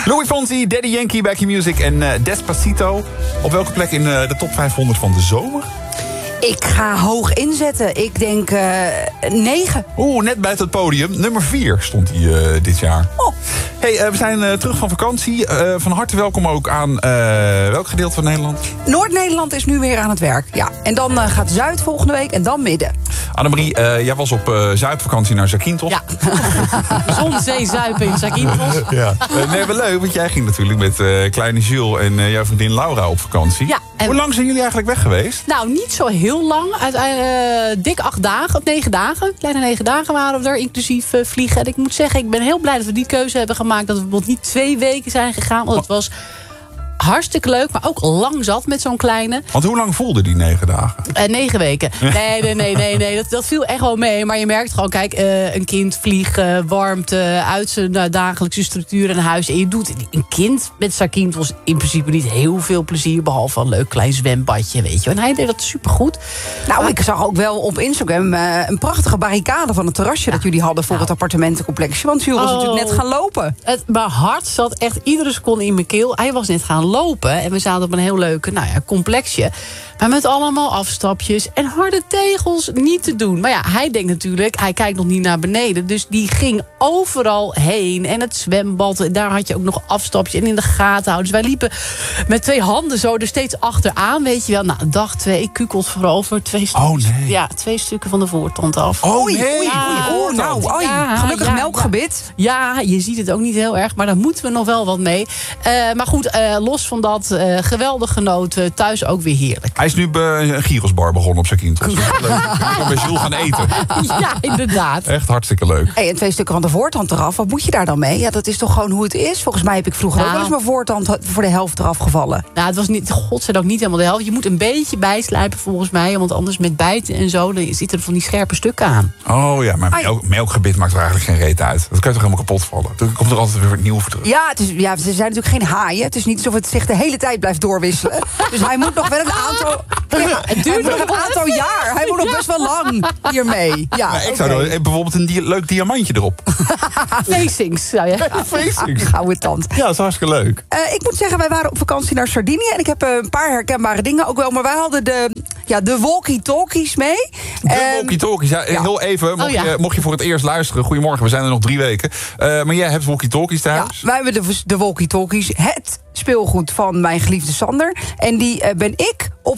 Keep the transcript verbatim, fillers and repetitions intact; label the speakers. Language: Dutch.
Speaker 1: Louis Fonsi, Daddy Yankee, Back in Music en uh, Despacito. Op welke plek in uh, de top vijfhonderd van de zomer?
Speaker 2: Ik ga hoog inzetten. Ik denk uh, negen.
Speaker 1: Oeh, net buiten het podium. Nummer vier stond hij uh, dit jaar.
Speaker 2: Oh.
Speaker 1: Hey, uh, we zijn uh, terug van vakantie. Uh, van harte welkom ook aan uh, welk gedeelte van Nederland?
Speaker 2: Noord-Nederland is nu weer aan het werk. Ja. En dan uh, gaat Zuid volgende week en dan Midden.
Speaker 1: Annemarie, uh, jij was op uh, Zuidvakantie naar Zakynthos.
Speaker 3: Ja. Zon, zee, zuipen in Zakynthos.
Speaker 1: Ja. Uh, nee, wel leuk, want jij ging natuurlijk met uh, kleine Jules en uh, jouw vriendin Laura op vakantie.
Speaker 3: Ja, en...
Speaker 1: Hoe lang zijn jullie eigenlijk weg geweest?
Speaker 3: Nou, niet zo heel lang. Uiteindelijk uh, dik acht dagen, of negen dagen. Kleine negen dagen waren we er, inclusief uh, vliegen. En ik moet zeggen, ik ben heel blij dat we die keuze hebben gemaakt. Dat we bijvoorbeeld niet twee weken zijn gegaan. Want het was hartstikke leuk, maar ook lang zat met zo'n kleine.
Speaker 1: Want hoe lang voelde die negen dagen?
Speaker 3: Uh, negen weken. Nee, nee, nee, nee, nee. Dat, dat viel echt wel mee. Maar je merkt gewoon, kijk, uh, een kind vliegen, warmte, uit zijn uh, dagelijkse structuur en huis. En je doet een kind met Zakynthos in principe niet heel veel plezier, behalve een leuk klein zwembadje, weet je. En hij deed dat supergoed.
Speaker 2: Nou, ik zag ook wel op Instagram uh, een prachtige barricade van het terrasje ja. dat jullie hadden voor nou. het appartementencomplexje. Want Jules was oh. natuurlijk net gaan lopen.
Speaker 3: Het, mijn hart zat echt iedere seconde in mijn keel. Hij was net gaan lopen en we zaten op een heel leuk nou ja, complexje. Maar met allemaal afstapjes en harde tegels niet te doen. Maar ja, hij denkt natuurlijk, hij kijkt nog niet naar beneden. Dus die ging overal heen. En het zwembad, daar had je ook nog afstapjes en in de gaten houden. Dus wij liepen met twee handen zo er steeds achteraan, weet je wel. Nou, dag twee, kukelt voorover. Twee stukken,
Speaker 1: oh nee.
Speaker 3: Ja, twee stukken van de voortand af.
Speaker 1: Oh nee.
Speaker 2: Ja, oh, nou, oei. Ja, gelukkig ja, melkgebit.
Speaker 3: Ja, je ziet het ook niet heel erg, maar daar moeten we nog wel wat mee. Uh, maar goed, uh, los van dat, uh, geweldig genoten. Thuis ook weer heerlijk.
Speaker 1: Hij is nu bij een gyrosbar begonnen op Zakynthos. Leuk. Ik kan bij Jules gaan eten.
Speaker 3: Ja, inderdaad.
Speaker 1: Echt hartstikke leuk.
Speaker 2: Hey, en twee stukken van de voortand eraf. Wat moet je daar dan mee? Ja, dat is toch gewoon hoe het is? Volgens mij heb ik vroeger nou, ook wel eens mijn voortand voor de helft eraf gevallen.
Speaker 3: Nou, het was niet, godzijdank niet helemaal de helft. Je moet een beetje bijslijpen volgens mij. Want anders met bijten en zo, dan zitten er van die scherpe stukken aan.
Speaker 1: Oh ja, maar melk, melkgebit maakt er eigenlijk geen reet uit. Dat kan je toch helemaal kapot vallen? Dan komt er altijd weer wat nieuw voor terug.
Speaker 2: Ja, het is, ja, ze zijn natuurlijk geen haaien. Het is niet alsof het zich de hele tijd blijft doorwisselen. Dus hij moet nog wel een aantal... Ja, het duurt nog een aantal jaar. Hij moet nog best wel lang hiermee. Ja,
Speaker 1: maar ik zou okay. er, bijvoorbeeld een di- leuk diamantje erop.
Speaker 3: Facings, zou je.
Speaker 1: Ja, facings.
Speaker 2: Gouden tand.
Speaker 1: Ja, dat is hartstikke leuk.
Speaker 2: Uh, ik moet zeggen, wij waren op vakantie naar Sardinië. En ik heb uh, een paar herkenbare dingen ook wel. Maar wij hadden de, ja, de walkie-talkies mee.
Speaker 1: De um, walkie-talkies, ja, ja. Heel even. Mocht, oh, ja. je, mocht je voor het eerst luisteren. Goedemorgen, we zijn er nog drie weken. Uh, maar jij hebt walkie-talkies thuis?
Speaker 2: Ja, wij hebben de, de walkie-talkies. Het speelgoed van mijn geliefde Sander. En die uh, ben ik op